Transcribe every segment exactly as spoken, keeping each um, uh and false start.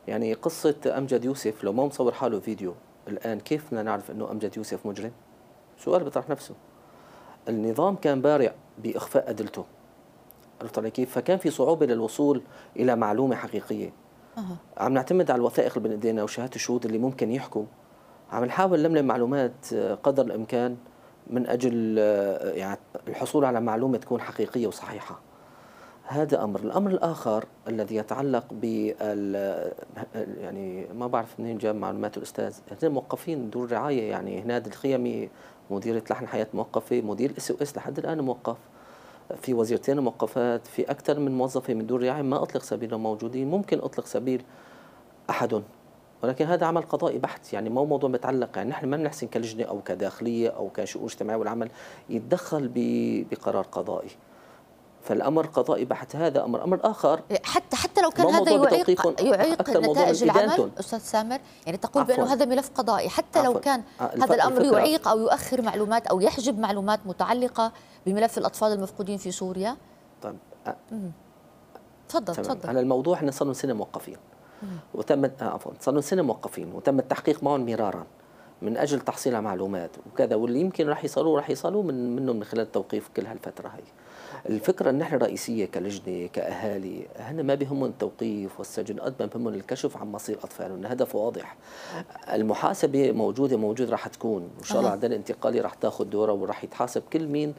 يعني قصة أمجد يوسف لو ما مصور حاله فيديو الآن، كيف بدنا نعرف أنه أمجد يوسف مجرم؟ سؤال بيطرح نفسه. النظام كان بارع بإخفاء أدلته، عرفت علي كيف؟ فكان في صعوبة للوصول إلى معلومة حقيقية. أه. عم نعتمد على الوثائق اللي بين ايدينا وشهادة الشهود اللي ممكن يحكوا. عم نحاول نلم معلومات قدر الإمكان من أجل يعني الحصول على معلومة تكون حقيقية وصحيحة. هذا أمر. الأمر الآخر الذي يتعلق بال يعني ما بعرف منين جاب معلومات الأستاذ، هن موقفين دور رعاية، يعني هناد الخيمي مديرة لحن حياة موقفة، مدير اس او اس لحد الآن موقف، في وزيرتين موقفات، في أكثر من موظفة من دور رعاية ما أطلق سبيلهم موجودين. ممكن أطلق سبيل أحدهم، ولكن هذا عمل قضائي بحت، يعني ما هو موضوع متعلق، يعني نحن ما بنحسن كلجنة أو كداخلية أو كشؤون اجتماعية والعمل يتدخل بقرار قضائي. فالامر قضائي بحت. هذا امر. امر اخر، حتى حتى لو كان هذا يعيق يعيق نتائج العمل استاذ سامر، يعني تقول بانه هذا ملف قضائي، حتى عفواً. لو كان هذا الامر يعيق او يؤخر معلومات او يحجب معلومات متعلقه بملف الاطفال المفقودين في سوريا. طيب تفضل تفضل. على الموضوع احنا صار لنا سنه موقفين وتم عفوا صار لنا سنه موقفين وتم التحقيق معهم مرارا من اجل تحصيل على معلومات وكذا، واللي يمكن راح يصلوا راح يصلوا من منهم من خلال التوقيف كل هالفتره هي. الفكرة أن نحن رئيسية كلجنة كأهالي هن ما بهمهم التوقيف والسجن قد ما بهمهم الكشف عن مصير أطفالهم، هدف واضح. المحاسبة موجودة موجود راح تكون وإن شاء الله أه. عندنا انتقالي راح تاخذ دورة وراح يتحاسب كل مين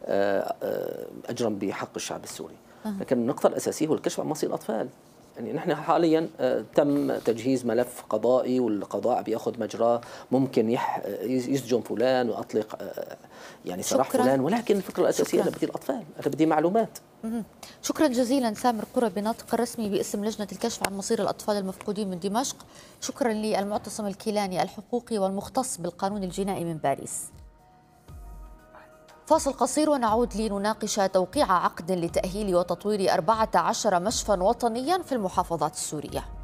أجرم بحق الشعب السوري. أه. لكن النقطة الأساسية هو الكشف عن مصير الأطفال. يعني نحن حاليا تم تجهيز ملف قضائي والقضاء بياخذ مجراه، ممكن يح يسجن فلان وأطلق يعني سراح فلان، ولكن الفكرة الأساسية أنا بدي الأطفال، أنا بدي معلومات. شكرا جزيلا سامر قربي، ناطق الرسمي باسم لجنة الكشف عن مصير الأطفال المفقودين من دمشق. شكرا للمعتصم الكيلاني الحقوقي والمختص بالقانون الجنائي من باريس. فاصل قصير ونعود لنناقش توقيع عقد لتأهيل وتطوير أربعة عشر مشفى وطنيا في المحافظات السورية.